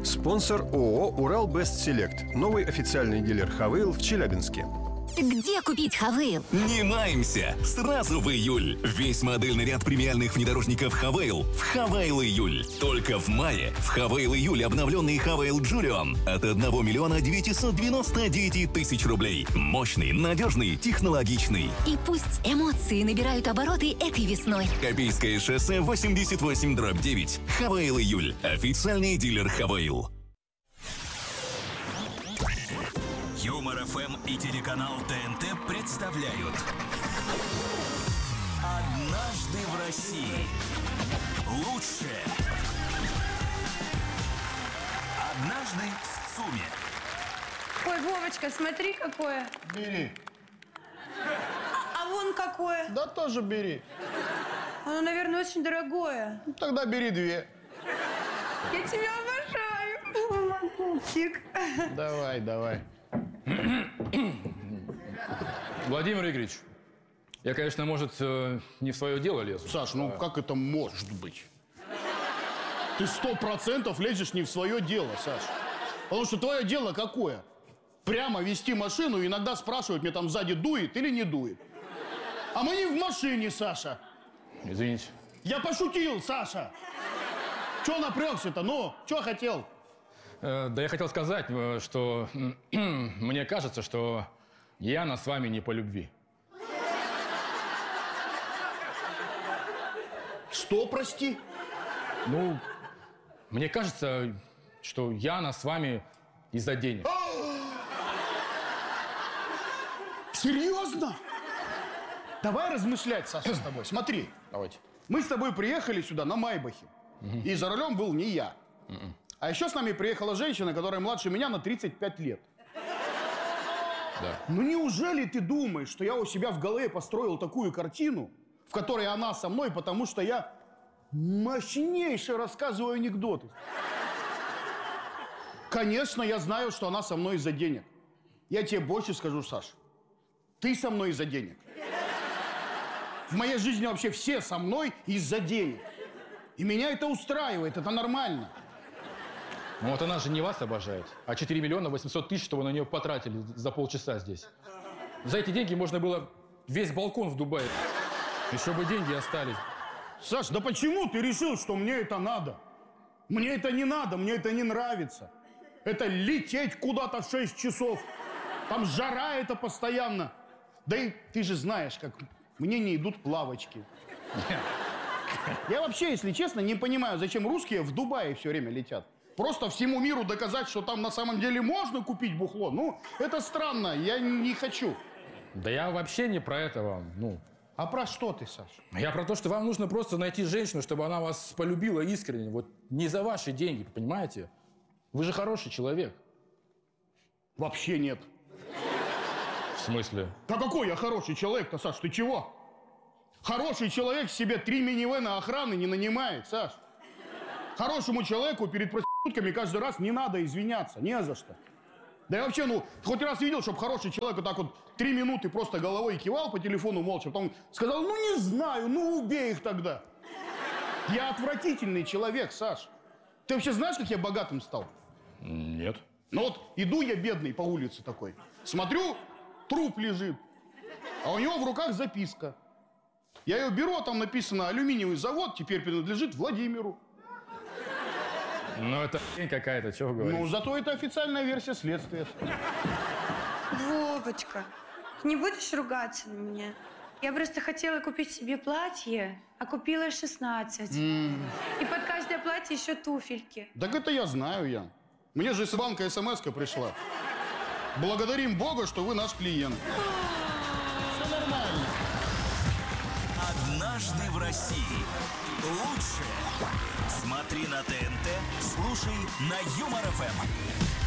Спонсор ООО «Урал Бест Селект». Новый официальный дилер «Хавейл» в Челябинске. Где купить «Хавейл»? Не маемся! Сразу в июль. Весь модельный ряд премиальных внедорожников «Хавейл» в «Хавейл Июль». Только в мае в «Хавейл Июль» обновленный «Хавейл Джурион» от 1 миллиона 999 тысяч рублей. Мощный, надежный, технологичный. И пусть эмоции набирают обороты этой весной. Копейское шоссе 88/9. «Хавейл Июль». Официальный дилер «Хавейл». Юмор ФМ и телеканал ТНТ представляют «Однажды в России». Лучшее. Однажды в ЦУМе. Ой, Вовочка, смотри, какое. Бери. А вон какое. Да тоже бери. Оно, наверное, очень дорогое. Ну, тогда бери 2. Я тебя обожаю. Мальчик. Давай. Владимир Игоревич, я, конечно, может, не в свое дело лезу. Саш, ну как это может быть? Ты 100% лезешь не в свое дело, Саш. Потому что твое дело какое? Прямо вести машину, иногда спрашивают, мне там сзади дует или не дует. А мы не в машине, Саша. Извините. Я пошутил, Саша. Чё напрягся-то? Ну, чё хотел? Да я хотел сказать, что мне кажется, что Яна с вами не по любви. Что, прости? Ну, мне кажется, что Яна с вами из-за денег. Серьезно? Давай размышлять, Саша, с тобой. Смотри. Давайте. Мы с тобой приехали сюда на Майбахе. И за рулем был не я. А еще с нами приехала женщина, которая младше меня на 35 лет. Да. Ну неужели ты думаешь, что я у себя в голове построил такую картину, в которой она со мной, потому что я мощнейше рассказываю анекдоты? Конечно, я знаю, что она со мной из-за денег. Я тебе больше скажу, Саш. Ты со мной из-за денег. В моей жизни вообще все со мной из-за денег. И меня это устраивает, это нормально. Ну вот она же не вас обожает, а 4 миллиона 800 тысяч, что вы на нее потратили за полчаса здесь. За эти деньги можно было весь балкон в Дубае. Еще бы деньги остались. Саш, да почему ты решил, что мне это надо? Мне это не надо, мне это не нравится. Это лететь куда-то 6 часов. Там жара это постоянно. Да и ты же знаешь, как мне не идут плавочки. Я вообще, если честно, не понимаю, зачем русские в Дубае все время летят. Просто всему миру доказать, что там на самом деле можно купить бухло. Ну, это странно, я не хочу. Да я вообще не про это вам, ну. А про что ты, Саш? Я про то, что вам нужно просто найти женщину, чтобы она вас полюбила искренне. Вот не за ваши деньги, понимаете? Вы же хороший человек. Вообще нет. В смысле? Да какой я хороший человек-то, Саш, ты чего? Хороший человек себе 3 минивэна охраны не нанимает, Саш. Хорошему человеку перед проститутками каждый раз не надо извиняться, не за что. Да и вообще, ну, хоть раз видел, чтобы хороший человек вот так вот 3 минуты просто головой кивал по телефону молча, потом сказал, ну не знаю, ну убей их тогда. Я отвратительный человек, Саш. Ты вообще знаешь, как я богатым стал? Нет. Ну вот иду я бедный по улице такой, смотрю, труп лежит, а у него в руках записка. Я ее беру, а там написано, алюминиевый завод теперь принадлежит Владимиру. Ну, это какая-то, чего вы говорите? Ну, зато это официальная версия следствия. Вовочка, не будешь ругаться на меня? Я просто хотела купить себе платье, а купила 16. И под каждое платье еще туфельки. Так это я знаю, Ян. Мне же из банка смс-ка пришла. Благодарим Бога, что вы наш клиент. Все нормально. «Однажды в России». Лучшее. Смотри на ТНТ, слушай на Юмор ФМ.